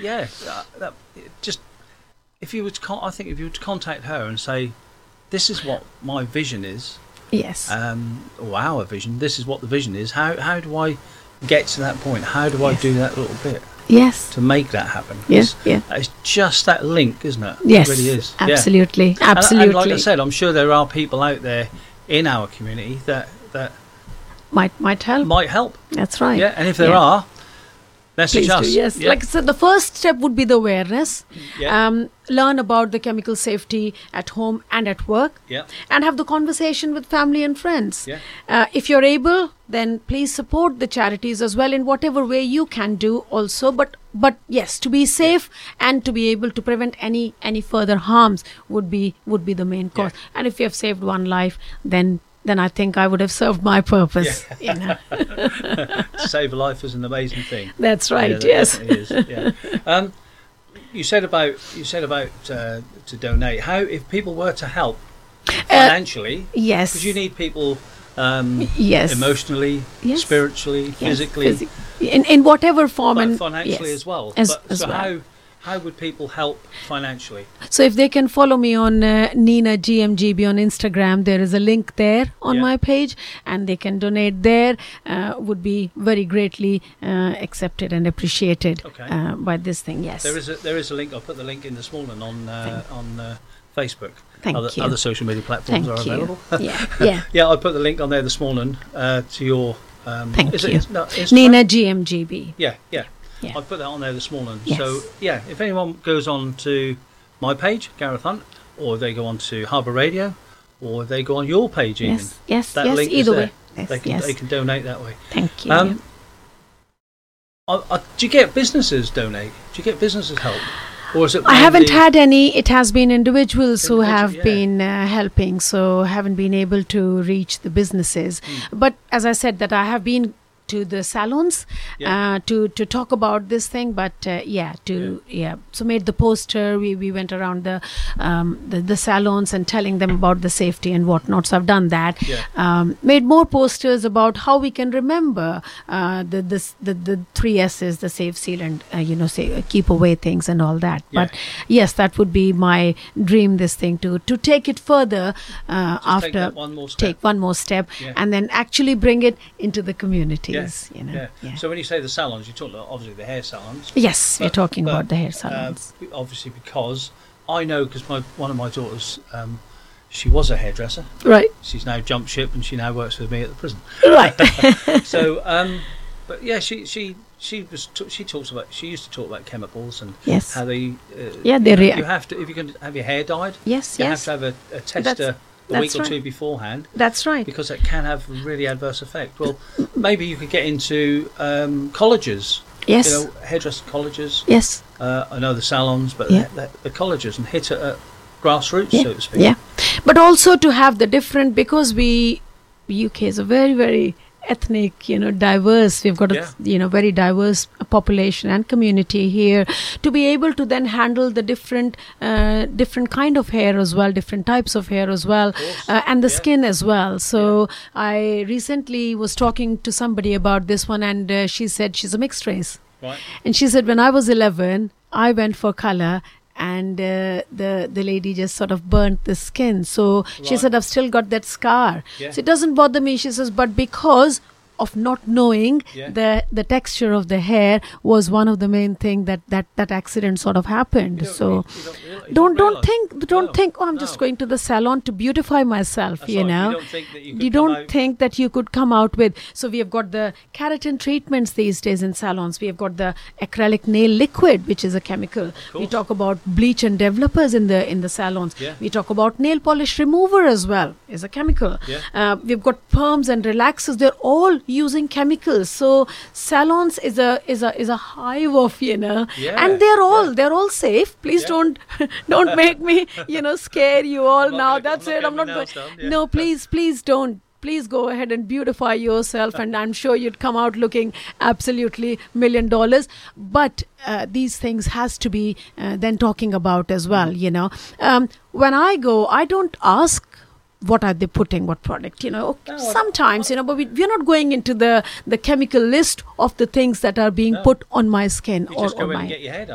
yeah, just if you were to, I think if you were to contact her and say, this is what my vision is, Yes. or our vision, this is what the vision is. How do I get to that point? How do I do that little bit Yes. to make that happen? Yes. Yeah. It's just that link, isn't it? Yes. It really is. Absolutely. Yeah. Absolutely. And like I said, I'm sure there are people out there in our community that might help. might help. That's right. Yeah, and if there are, message Please us. do, yes. Yeah. Like I said, the first step would be the awareness. Yeah. Learn about the chemical safety at home and at work. Yeah. And have the conversation with family and friends. Yeah. If you're able, then please support the charities as well in whatever way you can do also. But yes, to be safe and to be able to prevent any further harms would be the main cause. Yeah. And if you have saved one life, then I think I would have served my purpose. Yeah. You know. To save a life is an amazing thing. That's right. Yeah, that Yes. definitely is. Yeah. You said about to donate. How if people were to help financially? Yes. Because you need people. Yes. Emotionally, Yes. spiritually, Yes. physically, in whatever form, but and financially yes. as well. As So well. how would people help financially? So if they can follow me on Nina GMGB on Instagram, there is a link there on my page, and they can donate there. Would be very greatly accepted and appreciated by this thing. Yes, there is a link. I'll put the link in this morning on Facebook. Thank you. Other social media platforms Thank are you. available. Yeah. Yeah, I put the link on there this morning to your. Thank is you. It, no, Instagram? Nina GMGB. Yeah. Yeah. I put that on there this morning. Yes. So yeah, if anyone goes on to my page, Gareth Hunt, or they go on to Harbour Radio, or they go on your page, even Yes. that link is Either there. way. Yes. They can donate that way. Thank you. Do you get businesses donate? Do you get businesses help? Or is it I haven't mainly- had any. It has been individuals who have yeah. been helping, so haven't been able to reach the businesses. But as I said, that I have been to the salons to talk about this thing, but so made the poster. We went around the salons and telling them about the safety and whatnot, so I've done that. Made more posters about how we can remember the 3 S's, the save, seal, and say keep away things and all that. But yes, that would be my dream, this thing to take it further after take one more step. take one more step and then actually bring it into the community. So when you say the salons, you talk about obviously the hair salons. Yes, we're talking about the hair salons. Obviously, because I know, because one of my daughters, she was a hairdresser. Right. She's now jumped ship and she now works with me at the prison. Right. So, but yeah, she talks about. She used to talk about chemicals and how they. they react. You have to, if you can have your hair dyed. Yes. You have to have a tester. A week or two beforehand. That's right. Because it can have a really adverse effect. Well, maybe you could get into colleges. Yes. Hairdresser colleges. Yes. I know the salons, but the colleges, and hit it at grassroots, so to speak. Yeah. But also to have the different, because UK is a very, very ethnic, diverse. We've got a very diverse population and community here, to be able to then handle the different kind of hair as well, different types of hair as well, and the skin as well. So I recently was talking to somebody about this one, and she said she's a mixed race. Right. And she said, when I was 11, I went for color, and the lady just sort of burnt the skin. So she said, I've still got that scar. So it doesn't bother me, she says, but because of not knowing the texture of the hair was one of the main thing that accident sort of happened. Don't think I'm just going to the salon to beautify myself. That's right. You don't think that you could come out with. So we have got the keratin treatments these days in salons. We have got the acrylic nail liquid, which is a chemical. We talk about bleach and developers in the salons. We talk about nail polish remover as well, is a chemical. We've got perms and relaxers. They're all using chemicals. So salons is a hive of and they're all safe. Please don't make me scare you all now. That's it. I'm not going. No, please don't. Please go ahead and beautify yourself, and I'm sure you'd come out looking absolutely $1 million. But these things has to be then talking about as well. When I go, I don't ask what are they putting, what product, sometimes, but we're not going into the chemical list of the things that are being put on my skin you or just go on in my. and get your hair done.